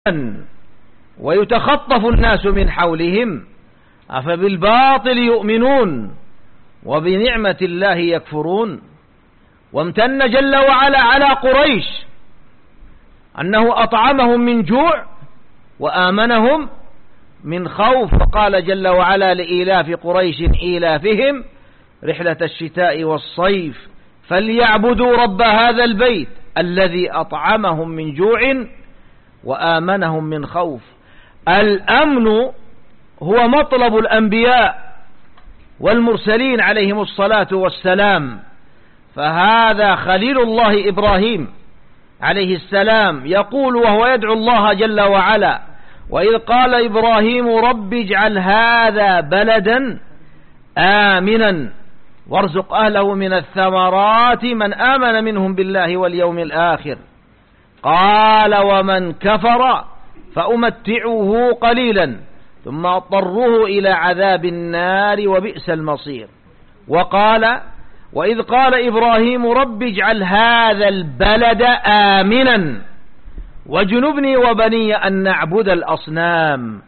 ويتخطف الناس من حولهم أفبالباطل يؤمنون وبنعمة الله يكفرون. وامتن جل وعلا على قريش أنه أطعمهم من جوع وآمنهم من خوف، فقال جل وعلا لإيلاف قريش إيلافهم رحلة الشتاء والصيف فليعبدوا رب هذا البيت الذي أطعمهم من جوع وآمنهم من خوف. الأمن هو مطلب الأنبياء والمرسلين عليهم الصلاة والسلام، فهذا خليل الله إبراهيم عليه السلام يقول وهو يدعو الله جل وعلا: وإذ قال إبراهيم رب اجعل هذا بلدا آمنا وارزق أهله من الثمرات من آمن منهم بالله واليوم الآخر قال ومن كفر فأمتعه قليلا ثم أضطره إلى عذاب النار وبئس المصير. وقال وإذ قال إبراهيم رب اجعل هذا البلد آمنا واجنبني وبني أن نعبد الأصنام.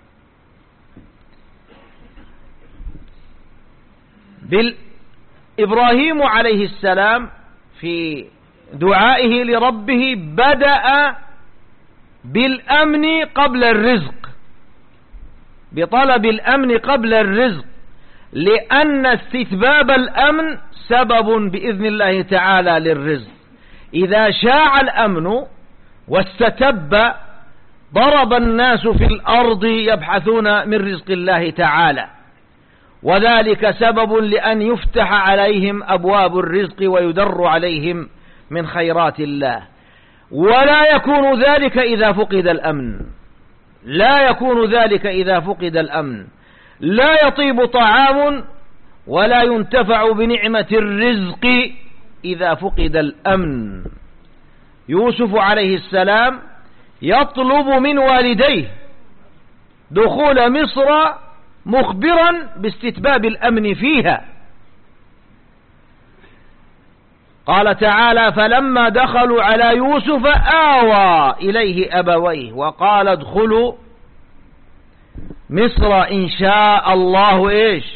إبراهيم عليه السلام في دعائه لربه بدأ بالأمن قبل الرزق، بطلب الأمن قبل الرزق، لأن استتباب الأمن سبب بإذن الله تعالى للرزق. إذا شاع الأمن واستتب ضرب الناس في الأرض يبحثون من رزق الله تعالى، وذلك سبب لأن يفتح عليهم أبواب الرزق ويدر عليهم من خيرات الله. ولا يكون ذلك إذا فقد الأمن، لا يكون ذلك إذا فقد الأمن، لا يطيب طعام ولا ينتفع بنعمة الرزق إذا فقد الأمن. يوسف عليه السلام يطلب من والديه دخول مصر مخبرا باستتباب الأمن فيها. قال تعالى فلما دخلوا على يوسف آوى إليه أبويه وقال ادخلوا مصر إن شاء الله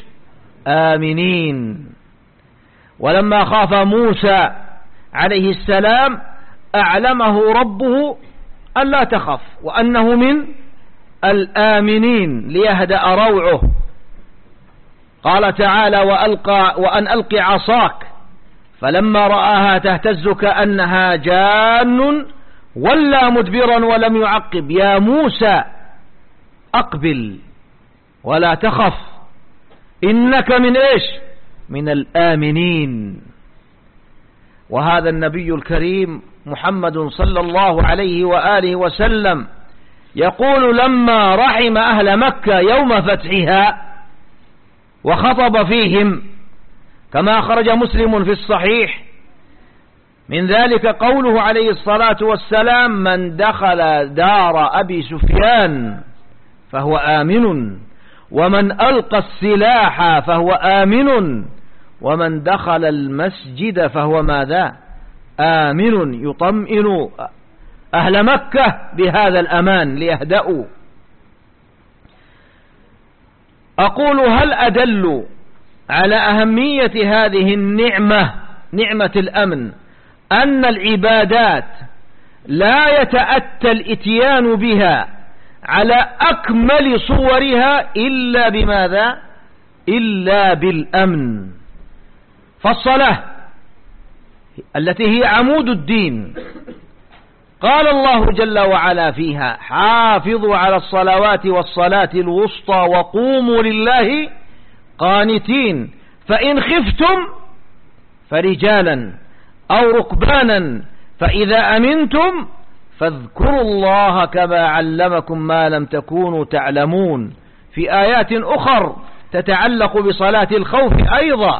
آمنين. ولما خاف موسى عليه السلام أعلمه ربه ألا تخف وأنه من الآمنين ليهدأ روعه. قال تعالى وأن ألق عصاك فلما رآها تهتز كأنها جان ولا مدبرا ولم يعقب يا موسى أقبل ولا تخف إنك من من الآمنين. وهذا النبي الكريم محمد صلى الله عليه وآله وسلم يقول لما رحم أهل مكة يوم فتحها وخطب فيهم كما خرج مسلم في الصحيح من ذلك قوله عليه الصلاة والسلام من دخل دار أبي سفيان فهو آمن ومن ألقى السلاح فهو آمن ومن دخل المسجد فهو ماذا آمن. يطمئن أهل مكة بهذا الأمان ليهدأوا. أقول هل أدل على أهمية هذه النعمة نعمة الأمن أن العبادات لا يتأتى الإتيان بها على أكمل صورها إلا بماذا إلا بالأمن. فالصلاة التي هي عمود الدين قال الله جل وعلا فيها حافظوا على الصلوات والصلاة الوسطى وقوموا لله قانتين فإن خفتم فرجالا أو ركبانا فإذا أمنتم فاذكروا الله كما علمكم ما لم تكونوا تعلمون. في آيات أخر تتعلق بصلاة الخوف أيضا.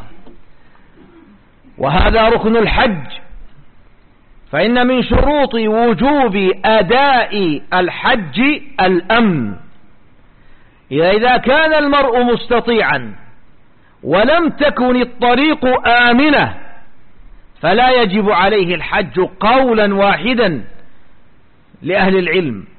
وهذا ركن الحج، فإن من شروط وجوب أداء الحج الأمن. إذا كان المرء مستطيعا ولم تكن الطريق آمنة فلا يجب عليه الحج قولا واحدا لأهل العلم.